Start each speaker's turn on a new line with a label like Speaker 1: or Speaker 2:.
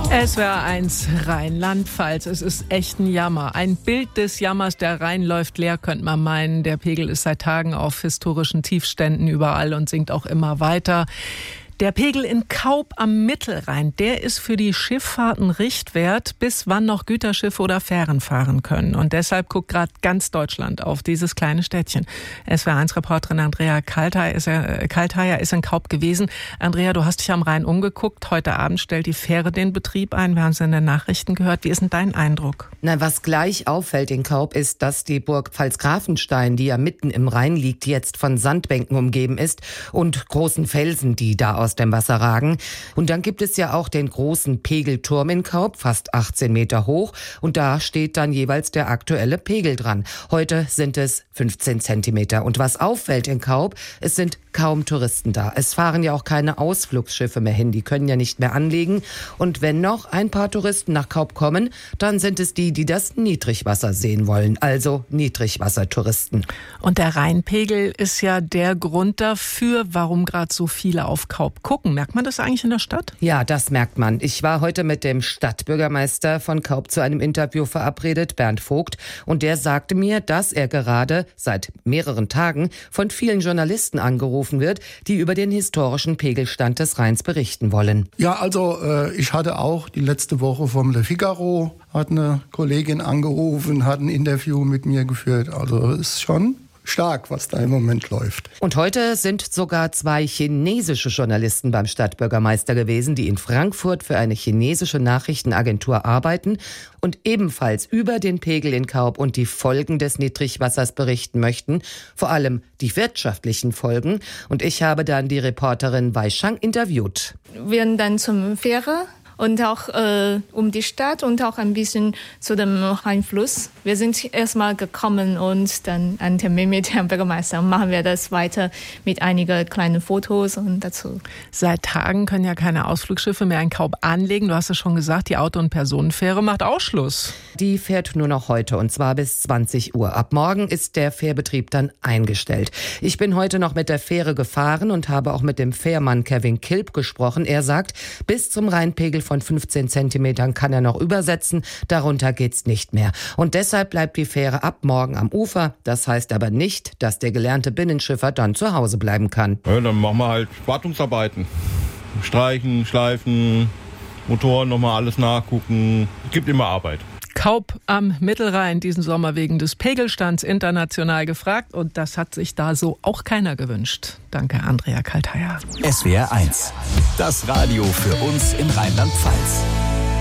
Speaker 1: SWR 1 Rheinland-Pfalz. Es ist echt ein Jammer. Ein Bild des Jammers. Der Rhein läuft leer, könnte man meinen. Der Pegel ist seit Tagen auf historischen Tiefständen überall und sinkt auch immer weiter. Der Pegel in Kaup am Mittelrhein, der ist für die Schifffahrt ein Richtwert, bis wann noch Güterschiffe oder Fähren fahren können. Und deshalb guckt gerade ganz Deutschland auf dieses kleine Städtchen. SWR1-Reporterin Andrea Kaltheier ist in Kaup gewesen. Andrea, du hast dich am Rhein umgeguckt. Heute Abend stellt die Fähre den Betrieb ein. Wir haben es in den Nachrichten gehört. Wie ist denn dein Eindruck?
Speaker 2: Na, was gleich auffällt in Kaup ist, dass die Burg Pfalzgrafenstein, die ja mitten im Rhein liegt, jetzt von Sandbänken umgeben ist und großen Felsen, die da aus dem Wasser ragen. Und dann gibt es ja auch den großen Pegelturm in Kaup, fast 18 Meter hoch. Und da steht dann jeweils der aktuelle Pegel dran. Heute sind es 15 Zentimeter. Und was auffällt in Kaup, es sind kaum Touristen da. Es fahren ja auch keine Ausflugsschiffe mehr hin. Die können ja nicht mehr anlegen. Und wenn noch ein paar Touristen nach Kaup kommen, dann sind es die das Niedrigwasser sehen wollen. Also Niedrigwassertouristen.
Speaker 1: Und der Rheinpegel ist ja der Grund dafür, warum gerade so viele auf Kaup gucken. Merkt man das eigentlich in der Stadt?
Speaker 2: Ja, das merkt man. Ich war heute mit dem Stadtbürgermeister von Kaup zu einem Interview verabredet, Bernd Vogt, und der sagte mir, dass er gerade seit mehreren Tagen von vielen Journalisten angerufen wird, die über den historischen Pegelstand des Rheins berichten wollen.
Speaker 3: Ja, also ich hatte auch die letzte Woche vom Le Figaro, hat eine Kollegin angerufen, hat ein Interview mit mir geführt. Also es ist schon stark, was da im Moment läuft.
Speaker 2: Und heute sind sogar 2 chinesische Journalisten beim Stadtbürgermeister gewesen, die in Frankfurt für eine chinesische Nachrichtenagentur arbeiten und ebenfalls über den Pegel in Kaup und die Folgen des Niedrigwassers berichten möchten, vor allem die wirtschaftlichen Folgen. Und ich habe dann die Reporterin Wei Shang interviewt.
Speaker 4: Wir sind dann zum Fähre und auch um die Stadt und auch ein bisschen zu dem Rheinfluss. Wir sind erstmal gekommen und dann einen Termin mit Herrn Bürgermeister. Und machen wir das weiter mit einigen kleinen Fotos und dazu.
Speaker 1: Seit Tagen können ja keine Ausflugsschiffe mehr in Kaup anlegen. Du hast es schon gesagt, die Auto- und Personenfähre macht auch Schluss.
Speaker 2: Die fährt nur noch heute und zwar bis 20 Uhr. Ab morgen ist der Fährbetrieb dann eingestellt. Ich bin heute noch mit der Fähre gefahren und habe auch mit dem Fährmann Kevin Kilp gesprochen. Er sagt, bis zum Rheinpegel von 15 Zentimetern kann er noch übersetzen, darunter geht's nicht mehr. Und deshalb bleibt die Fähre ab morgen am Ufer. Das heißt aber nicht, dass der gelernte Binnenschiffer dann zu Hause bleiben kann.
Speaker 5: Ja, dann machen wir halt Wartungsarbeiten. Streichen, schleifen, Motoren nochmal alles nachgucken. Es gibt immer Arbeit.
Speaker 1: Kaup am Mittelrhein diesen Sommer wegen des Pegelstands international gefragt. Und das hat sich da so auch keiner gewünscht. Danke, Andrea Kaltheier.
Speaker 6: SWR 1. Das Radio für uns in Rheinland-Pfalz.